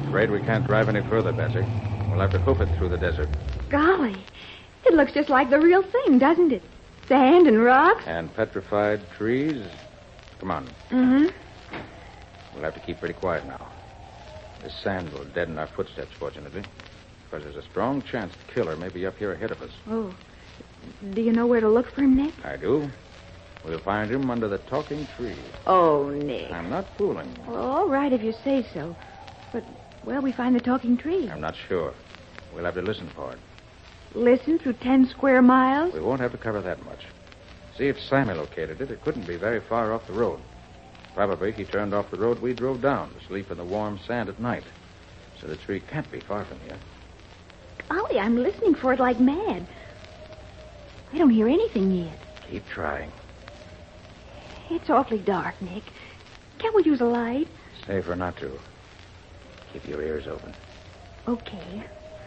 Afraid we can't drive any further, Betsy. We'll have to hoof it through the desert. Golly, it looks just like the real thing, doesn't it? Sand and rocks. And petrified trees. Come on. Mm-hmm. We'll have to keep pretty quiet now. This sand will deaden our footsteps, fortunately. Because there's a strong chance the killer may be up here ahead of us. Oh. Do you know where to look for him, Nick? I do. We'll find him under the talking tree. Oh, Nick. I'm not fooling. Well, all right if you say so. But where'll we find the talking tree? I'm not sure. We'll have to listen for it. Listen through 10 square miles? We won't have to cover that much. See if Sammy located it. It couldn't be very far off the road. Probably he turned off the road we drove down to sleep in the warm sand at night. So the tree can't be far from here. Golly, I'm listening for it like mad. I don't hear anything yet. Keep trying. It's awfully dark, Nick. Can't we use a light? Safer not to. Keep your ears open. Okay.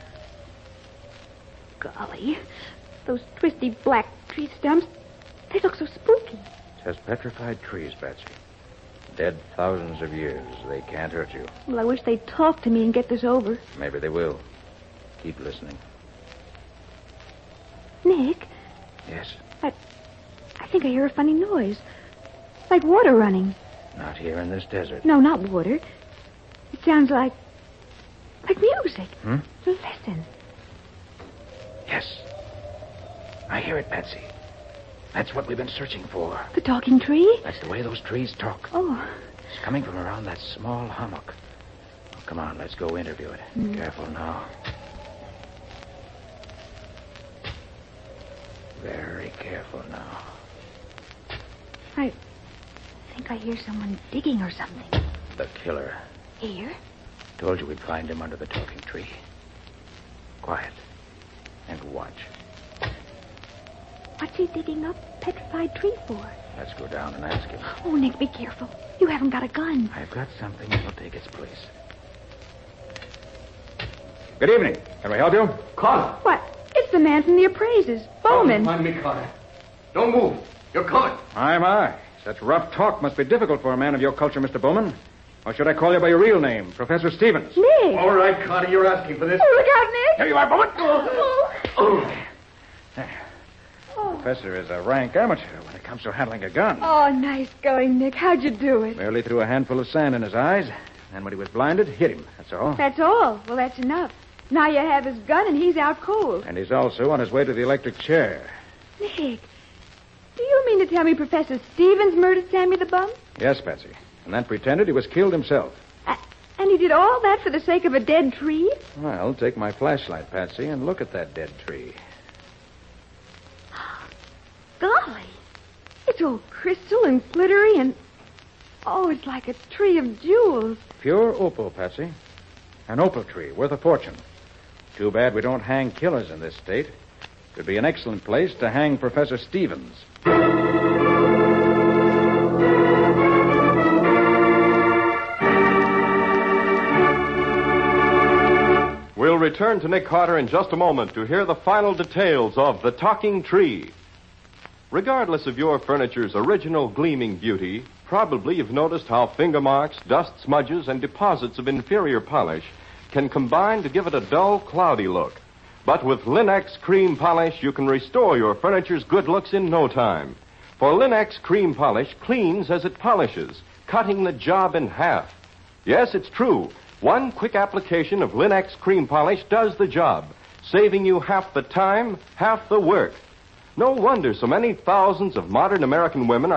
Golly, those twisty black tree stumps, they look so spooky. Just petrified trees, Betsy. Dead thousands of years. They can't hurt you. Well, I wish they'd talk to me and get this over. Maybe they will. Keep listening. Nick? Yes? I think I hear a funny noise. Like water running. Not here in this desert. No, not water. It sounds like music. Hmm? Listen. Yes. I hear it, Betsy. That's what we've been searching for. The talking tree? That's the way those trees talk. Oh. It's coming from around that small hummock. Oh, come on, let's go interview it. Careful now. Very careful now. I think I hear someone digging or something. The killer. Here? Told you we'd find him under the talking tree. Quiet. And watch. What's he digging up petrified tree for? Let's go down and ask him. Oh, Nick, be careful. You haven't got a gun. I've got something that'll take its place. Good evening. Can we help you? Carter. What? It's the man from the appraisers, Bowman. Find me, Carter. Don't move. You're coming. My. Such rough talk must be difficult for a man of your culture, Mr. Bowman. Or should I call you by your real name, Professor Stevens? Nick. All right, Carter, you're asking for this. Oh, look out, Nick. Here you are, Bowman. Oh. Professor is a rank amateur when it comes to handling a gun. Oh, nice going, Nick. How'd you do it? Merely threw a handful of sand in his eyes. And when he was blinded, hit him. That's all. That's all. Well, that's enough. Now you have his gun and he's out cold. And he's also on his way to the electric chair. Nick, do you mean to tell me Professor Stevens murdered Sammy the Bum? Yes, Betsy. And then pretended he was killed himself. And he did all that for the sake of a dead tree? Well, take my flashlight, Patsy, and look at that dead tree. Golly. It's all crystal and glittery and... Oh, it's like a tree of jewels. Pure opal, Patsy. An opal tree worth a fortune. Too bad we don't hang killers in this state. Could be an excellent place to hang Professor Stevens. We'll return to Nick Carter in just a moment to hear the final details of The Talking Tree. Regardless of your furniture's original gleaming beauty, probably you've noticed how finger marks, dust smudges, and deposits of inferior polish can combine to give it a dull, cloudy look. But with Linex Cream Polish, you can restore your furniture's good looks in no time. For Linex Cream Polish cleans as it polishes, cutting the job in half. Yes, it's true. One quick application of Linex Cream Polish does the job, saving you half the time, half the work. No wonder so many thousands of modern American women